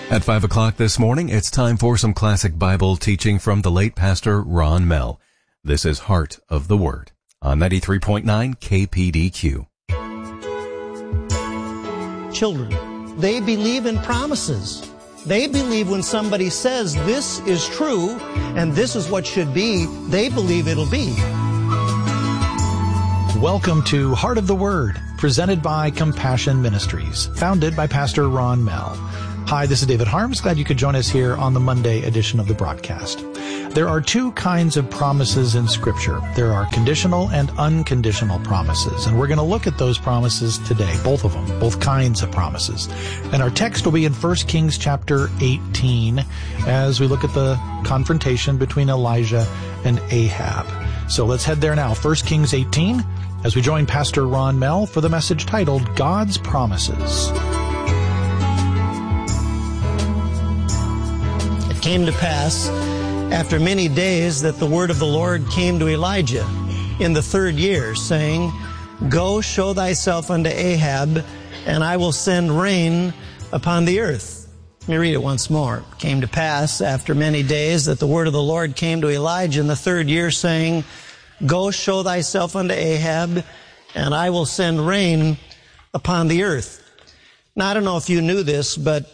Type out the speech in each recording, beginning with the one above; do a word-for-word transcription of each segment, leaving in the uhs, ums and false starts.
At five o'clock this morning, it's time for some classic Bible teaching from the late Pastor Ron Mell. This is Heart of the Word on ninety-three point nine K P D Q. Children, they believe in promises. They believe when somebody says this is true and this is what should be, they believe it'll be. Welcome to Heart of the Word, presented by Compassion Ministries, founded by Pastor Ron Mell. Hi, this is David Harms. Glad you could join us here on the Monday edition of the broadcast. There are two kinds of promises in Scripture. There are conditional and unconditional promises, and we're going to look at those promises today, both of them, both kinds of promises. And our text will be in First Kings chapter eighteen as we look at the confrontation between Elijah and Ahab. So let's head there now, First Kings eighteen, as we join Pastor Ron Mell for the message titled God's Promises. It came to pass after many days that the word of the Lord came to Elijah in the third year, saying, Go, show thyself unto Ahab, and I will send rain upon the earth. Let me read it once more. It came to pass after many days that the word of the Lord came to Elijah in the third year, saying, Go, show thyself unto Ahab, and I will send rain upon the earth. Now, I don't know if you knew this, but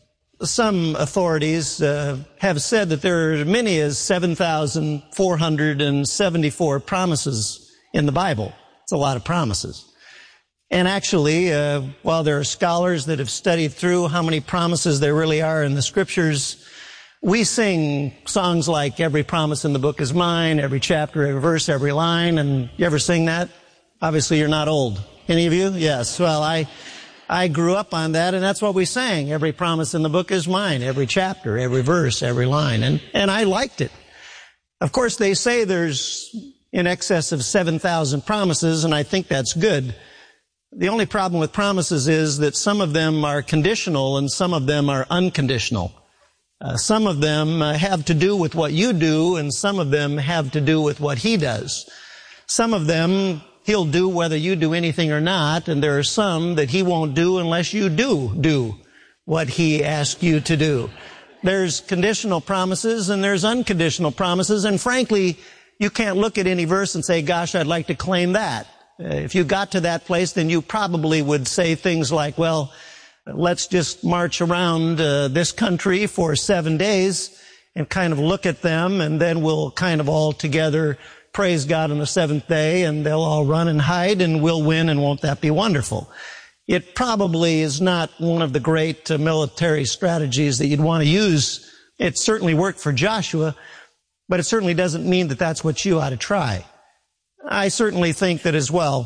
some authorities uh, have said that there are as many as seven thousand four hundred seventy-four promises in the Bible. It's a lot of promises. And actually, uh, while there are scholars that have studied through how many promises there really are in the Scriptures, we sing songs like Every Promise in the Book is Mine, every chapter, every verse, every line. And you ever sing that? Obviously, you're not old. Any of you? Yes. Well, I... I grew up on that, and that's what we sang. Every promise in the book is mine, every chapter, every verse, every line. And, and I liked it. Of course, they say there's in excess of seven thousand promises, and I think that's good. The only problem with promises is that some of them are conditional and some of them are unconditional. Uh, some of them uh, have to do with what you do, and some of them have to do with what He does. Some of them He'll do whether you do anything or not, and there are some that He won't do unless you do do what He asked you to do. There's conditional promises and there's unconditional promises, and frankly, you can't look at any verse and say, gosh, I'd like to claim that. Uh, if you got to that place, then you probably would say things like, well, let's just march around uh, this country for seven days and kind of look at them, and then we'll kind of all together praise God on the seventh day, and they'll all run and hide, and we'll win, and won't that be wonderful? It probably is not one of the great uh, military strategies that you'd want to use. It certainly worked for Joshua, but it certainly doesn't mean that that's what you ought to try. I certainly think that as well.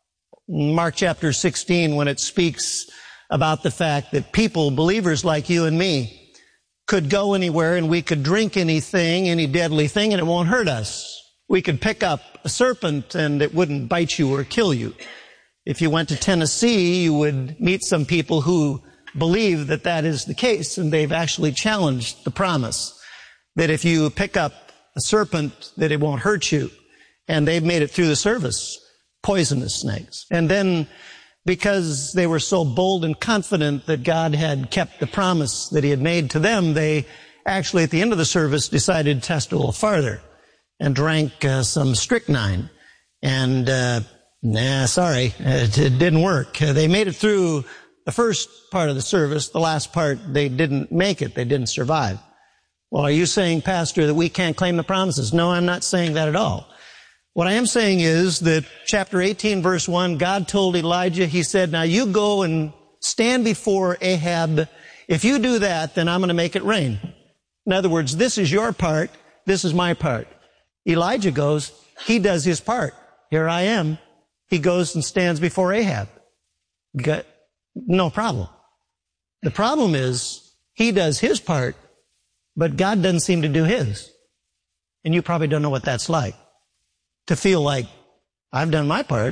Mark chapter sixteen, when it speaks about the fact that people, believers like you and me, could go anywhere and we could drink anything, any deadly thing, and it won't hurt us. We could pick up a serpent and it wouldn't bite you or kill you. If you went to Tennessee, you would meet some people who believe that that is the case, and they've actually challenged the promise that if you pick up a serpent, that it won't hurt you. And they've made it through the service, poisonous snakes. And then, because they were so bold and confident that God had kept the promise that He had made to them, they actually at the end of the service decided to test a little farther and drank uh, some strychnine. And, uh, nah, sorry, it, it didn't work. Uh, they made it through the first part of the service. The last part, they didn't make it. They didn't survive. Well, are you saying, Pastor, that we can't claim the promises? No, I'm not saying that at all. What I am saying is that chapter eighteen, verse one, God told Elijah, He said, now you go and stand before Ahab. If you do that, then I'm going to make it rain. In other words, this is your part. This is my part. Elijah goes, he does his part. Here I am. He goes and stands before Ahab. Got no problem. The problem is he does his part, but God doesn't seem to do His. And you probably don't know what that's like. To feel like, I've done my part.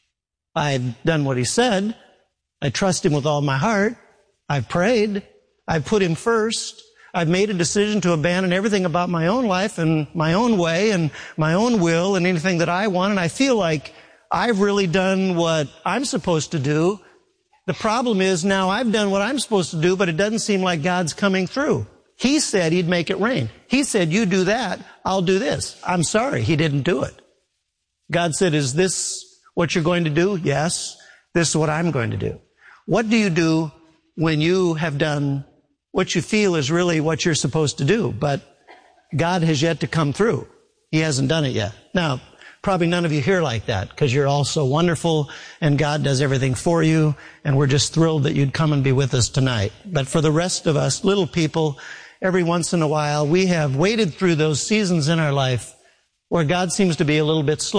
I've done what He said. I trust Him with all my heart. I've prayed. I've put Him first. I've made a decision to abandon everything about my own life and my own way and my own will and anything that I want. And I feel like I've really done what I'm supposed to do. The problem is now I've done what I'm supposed to do, but it doesn't seem like God's coming through. He said he'd make it rain. He said, you do that, I'll do this. I'm sorry, he didn't do it. God said, is this what you're going to do? Yes. This is what I'm going to do. What do you do when you have done what you feel is really what you're supposed to do, but God has yet to come through? He hasn't done it yet. Now, probably none of you here like that because you're all so wonderful and God does everything for you, and we're just thrilled that you'd come and be with us tonight. But for the rest of us, little people, every once in a while, we have waded through those seasons in our life where God seems to be a little bit slow.